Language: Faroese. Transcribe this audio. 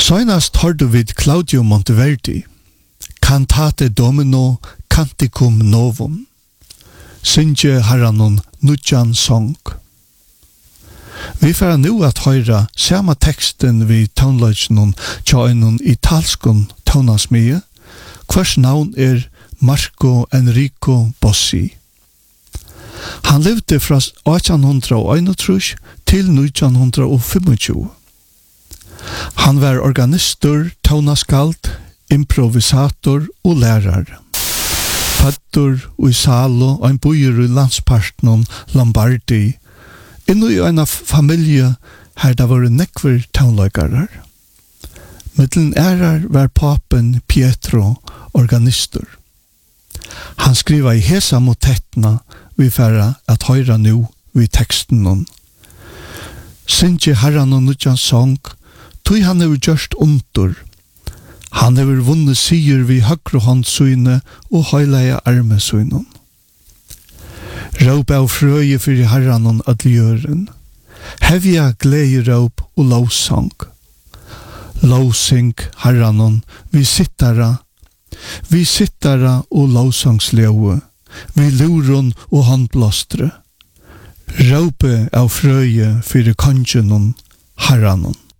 Senast hørte vi Claudio Monteverdi, Cantate Domino Canticum Novum, Synge Herranon Nudjan Song. Vi får nu at høyra samme teksten vi tonløgnen tja en italskun tonasmie, hvers navn Marco Enrico Bossi. Han levde fra 1831 til 1925. Han var organistor, tonaskald, improvisator og lærer. Fødder og i Salo og en bøyer i landsparten Lombardi, innu i en familie her det var nekver tonløygarer. Mittelen ærer var papen Pietro organistor. Han skriva i hesa motettna vi færra at høyra nu vi teksten nun. Synge Herran og Nudjan Song, tog han hever gjørst ondur. Han hever vunnet sier vi høyre håndsyne og høyleie armesynen. Råp av frøye for Herran og adljøren. Hevja glede råp og lovsang. Lovsing Herran og vi sittara og lovsangsløve, vi luron og håndblåstre. Råpe av frøye for kongen Herran.